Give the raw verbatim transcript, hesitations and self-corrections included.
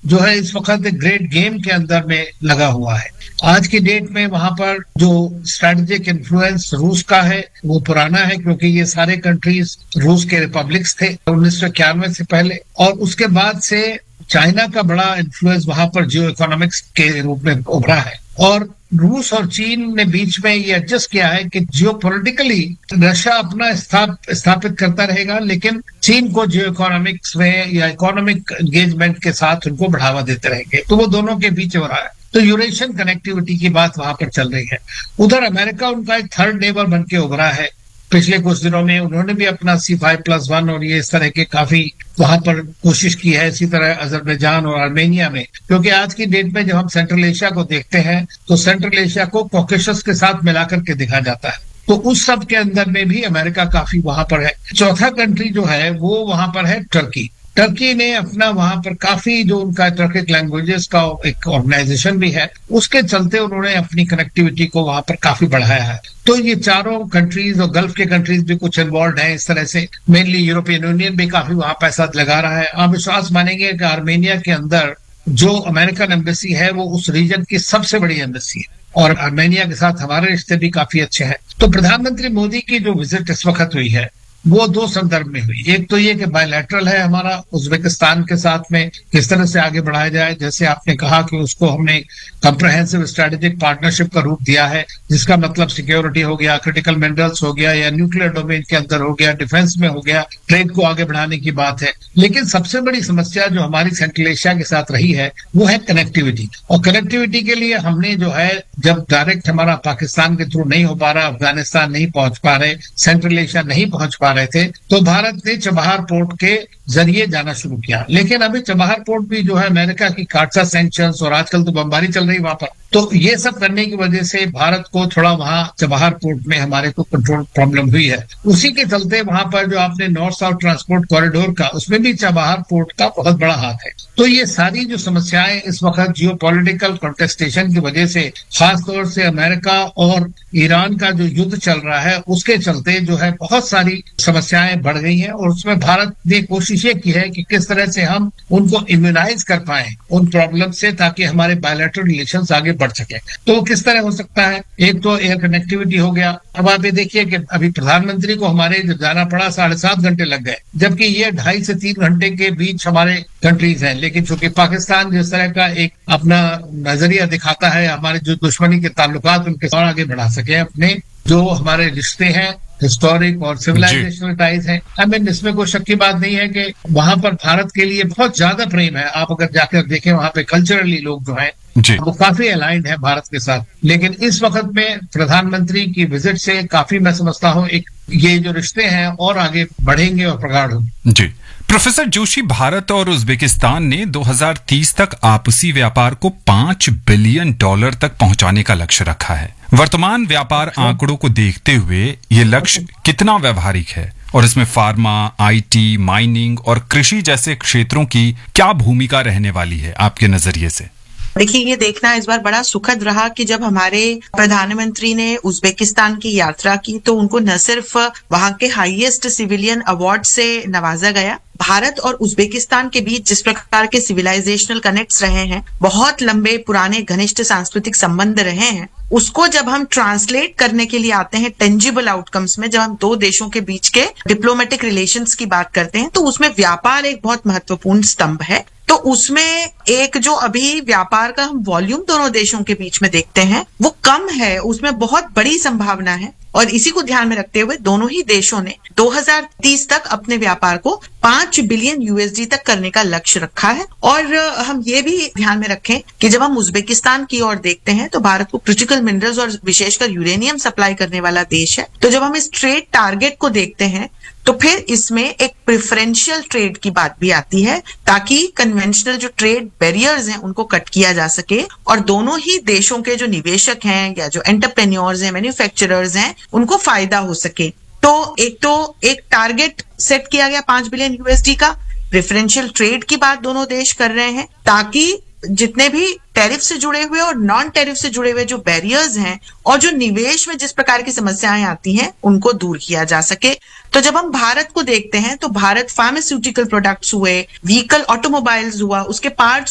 जो है इस वक्त एक ग्रेट गेम के अंदर में लगा हुआ है। आज की डेट में वहां पर जो स्ट्रेटेजिक इन्फ्लुएंस रूस का है वो पुराना है, क्योंकि ये सारे कंट्रीज रूस के रिपब्लिक्स थे उन्नीस सौ इक्यानवे से पहले, और उसके बाद से चाइना का बड़ा इन्फ्लुएंस वहां पर जियो इकोनॉमिक्स के रूप में उभरा है। और रूस और चीन ने बीच में ये एडजस्ट किया है कि जियो पोलिटिकली रशिया अपना स्थाप, स्थापित करता रहेगा, लेकिन चीन को जियो इकोनॉमिक्स में या इकोनॉमिक एंगेजमेंट के साथ उनको बढ़ावा देते रहेंगे। तो वो दोनों के बीच हो रहा है। तो यूरेशियन कनेक्टिविटी की बात वहां पर चल रही है। उधर अमेरिका उनका एक थर्ड नेबर बन के उभरा है। पिछले कुछ दिनों में उन्होंने भी अपना सी फाइव प्लस वन और ये इस तरह के काफी वहां पर कोशिश की है। इसी तरह अजरबैजान और आर्मेनिया में, क्योंकि आज की डेट में जब हम सेंट्रल एशिया को देखते हैं तो सेंट्रल एशिया को कॉकेशस के साथ मिलाकर के देखा जाता है। तो उस सब के अंदर में भी अमेरिका काफी वहां पर है। चौथा कंट्री जो है वो वहां पर है टर्की। टर्की ने अपना वहां पर काफी जो उनका टर्किक लैंग्वेजेस का एक ऑर्गेनाइजेशन भी है, उसके चलते उन्होंने अपनी कनेक्टिविटी को वहां पर काफी बढ़ाया है। तो ये चारों कंट्रीज और गल्फ के कंट्रीज भी कुछ इन्वॉल्व हैं इस तरह से। मेनली यूरोपियन यूनियन भी काफी वहां पैसा लगा रहा है। आप विश्वास मानेंगे कि आर्मेनिया के अंदर जो अमेरिकन एम्बेसी है वो उस रीजन की सबसे बड़ी एम्बेसी है, और आर्मेनिया के साथ हमारे रिश्ते भी काफी अच्छे हैं। तो प्रधानमंत्री मोदी की जो विजिट इस वक्त हुई है वो दो संदर्भ में हुई। एक तो ये कि बायलैटरल है हमारा उज्बेकिस्तान के साथ में, किस तरह से आगे बढ़ाया जाए। जैसे आपने कहा कि उसको हमने कंप्रहेंसिव स्ट्रेटेजिक पार्टनरशिप का रूप दिया है, जिसका मतलब सिक्योरिटी हो गया, क्रिटिकल मिनरल्स हो गया, या न्यूक्लियर डोमेन के अंदर हो गया, डिफेंस में हो गया, ट्रेड को आगे बढ़ाने की बात है। लेकिन सबसे बड़ी समस्या जो हमारी सेंट्रल एशिया के साथ रही है वो है कनेक्टिविटी। और कनेक्टिविटी के लिए हमने जो है, जब डायरेक्ट हमारा पाकिस्तान के थ्रू नहीं हो पा रहा, अफगानिस्तान नहीं पहुंच पा रहे, सेंट्रल एशिया नहीं पहुंच पा रहे थे, तो भारत ने चबहार पोर्ट के जरिए जाना शुरू किया। लेकिन अभी चबहार पोर्ट भी जो है अमेरिका की काटसा सैंक्शंस और आजकल तो बमबारी चल रही वहां पर, तो ये सब करने की वजह से भारत को थोड़ा वहां चबहार पोर्ट में हमारे को कंट्रोल प्रॉब्लम हुई है। उसी के चलते वहां पर जो आपने नॉर्थ साउथ ट्रांसपोर्ट कॉरिडोर का, उसमें भी चबहार पोर्ट का बहुत बड़ा हाथ है। तो ये सारी जो समस्याएं इस वक्त जियो पॉलिटिकल कॉन्टेस्टेशन की वजह से, खासतौर से अमेरिका और ईरान का जो युद्ध चल रहा है उसके चलते जो है बहुत सारी समस्याएं बढ़ गई हैं। और उसमें भारत ने कोशिश ये की है कि किस तरह से हम उनको इम्यूनाइज कर पाए उन प्रॉब्लम से, ताकि हमारे बायलैटरल रिलेशंस आगे बढ़ सके। तो वो किस तरह हो सकता है? एक तो एयर कनेक्टिविटी हो गया। अब आप ये देखिए कि अभी प्रधानमंत्री को हमारे जब जाना पड़ा साढ़े सात घंटे लग गए, जबकि ये ढाई से तीन घंटे के बीच हमारे कंट्रीज हैं। लेकिन चूंकि पाकिस्तान जिस तरह का एक अपना नजरिया दिखाता है, हमारे जो दुश्मनी के ताल्लुकात उनके साथ आगे बढ़ा सके, अपने जो हमारे रिश्ते हैं हिस्टोरिक और सिविलाइजेशनल टाइज हैं। आई मीन इसमें कोई शक की बात नहीं है कि वहां पर भारत के लिए बहुत ज्यादा प्रेम है। आप अगर जाकर देखें वहां पे कल्चरली लोग जो हैं वो काफी अलाइंड है भारत के साथ। लेकिन इस वक्त में प्रधानमंत्री की विजिट से काफी, मैं समझता हूँ, एक ये जो रिश्ते हैं और आगे बढ़ेंगे और प्रगाढ़ होंगे। जी प्रोफेसर जोशी, भारत और उज्बेकिस्तान ने दो हज़ार तीस तक आपसी व्यापार को पांच बिलियन डॉलर तक पहुंचाने का लक्ष्य रखा है। वर्तमान व्यापार आंकड़ों को देखते हुए ये लक्ष्य कितना व्यवहारिक है, और इसमें फार्मा, आईटी, माइनिंग और कृषि जैसे क्षेत्रों की क्या भूमिका रहने वाली है आपके नजरिए से? देखिए, ये देखना इस बार बड़ा सुखद रहा कि जब हमारे प्रधानमंत्री ने उज्बेकिस्तान की यात्रा की तो उनको न सिर्फ वहां के हाईएस्ट सिविलियन अवार्ड से नवाजा गया, भारत और उज्बेकिस्तान के बीच जिस प्रकार के सिविलाइजेशनल कनेक्ट्स रहे हैं, बहुत लंबे पुराने घनिष्ठ सांस्कृतिक संबंध रहे हैं, उसको जब हम ट्रांसलेट करने के लिए आते हैं टेंजिबल आउटकम्स में, जब हम दो देशों के बीच के डिप्लोमेटिक रिलेशंस की बात करते हैं, तो उसमें व्यापार एक बहुत महत्वपूर्ण स्तंभ है। तो उसमें एक जो अभी व्यापार का हम वॉल्यूम दोनों देशों के बीच में देखते हैं वो कम है, उसमें बहुत बड़ी संभावना है। और इसी को ध्यान में रखते हुए दोनों ही देशों ने दो हज़ार तीस तक अपने व्यापार को पांच बिलियन यूएसडी तक करने का लक्ष्य रखा है। और हम ये भी ध्यान में रखें कि जब हम उज्बेकिस्तान की ओर देखते हैं तो भारत को क्रिटिकल मिनरल्स और विशेषकर यूरेनियम सप्लाई करने वाला देश है। तो जब हम इस ट्रेड टारगेट को देखते हैं तो फिर इसमें एक प्रेफरेंशियल ट्रेड की बात भी आती है, ताकि कन्वेंशनल जो ट्रेड बैरियर्स हैं उनको कट किया जा सके और दोनों ही देशों के जो निवेशक हैं या जो एंटरप्रेन्योर्स हैं, मैन्युफैक्चरर्स हैं, उनको फायदा हो सके। तो एक तो एक टारगेट सेट किया गया पांच बिलियन यूएसडी का, प्रेफरेंशियल ट्रेड की बात दोनों देश कर रहे हैं, ताकि जितने भी टैरिफ से जुड़े हुए और नॉन टैरिफ से जुड़े हुए जो बैरियर्स हैं और जो निवेश में जिस प्रकार की समस्याएं आती हैं उनको दूर किया जा सके। तो जब हम भारत को देखते हैं तो भारत फार्मास्यूटिकल प्रोडक्ट्स हुए, व्हीकल ऑटोमोबाइल्स हुआ, उसके पार्ट्स